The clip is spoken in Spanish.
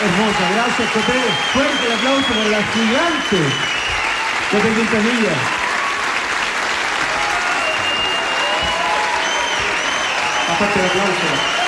Hermosa, gracias, Coté. Fuerte el aplauso para la gigante Coté Quintanilla. Aparte el aplauso.